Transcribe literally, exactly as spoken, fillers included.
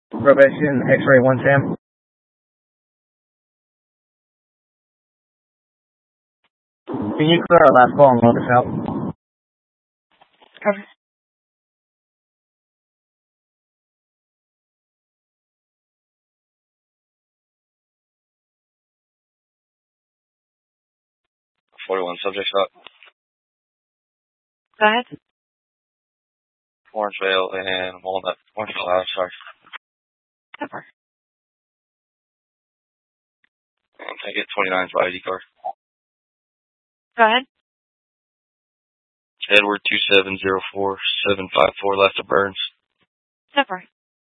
Probation, X-ray one Sam. Can you clear our last call and load us out? Copy. forty-one subject shot. Go ahead. Orangevale and Walnut. Orangevale, I'm sorry. Pepper. And can I get twenty-nine's by I D card? Go ahead. Edward two seven zero four seven five four left of Burns. Pepper.